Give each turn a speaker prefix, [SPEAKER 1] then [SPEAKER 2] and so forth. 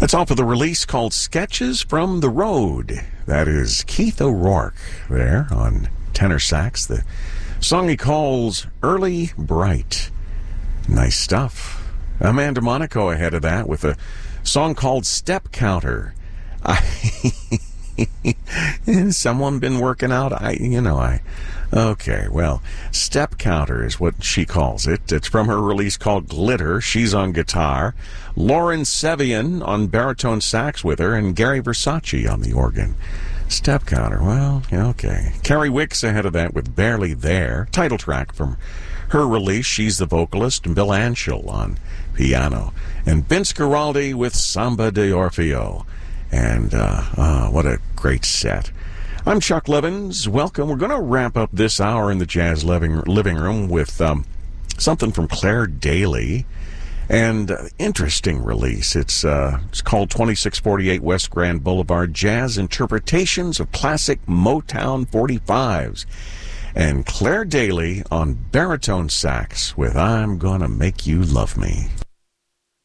[SPEAKER 1] That's off of the release called Sketches from the Road. That is Keith O'Rourke there on tenor sax. The song he calls Early Bright. Nice stuff. Amanda Monaco ahead of that with a song called Step Counter. Has someone been working out? Okay, well, Step Counter is what she calls it. It's from her release called Glitter. She's on guitar. Lauren Sevian on baritone sax with her, and Gary Versace on the organ. Step Counter, well, okay. Carrie Wicks ahead of that with Barely There. Title track from her release. She's the vocalist, and Bill Anshel on piano. And Vince Guaraldi with Samba de Orfeo. And, what a great set. I'm Chuck Levins. Welcome. We're going to wrap up this hour in the Jazz Living Room with something from Claire Daly. And interesting release. It's called 2648 West Grand Boulevard, Jazz Interpretations of Classic Motown 45s. And Claire Daly on baritone sax with I'm Gonna Make You Love Me.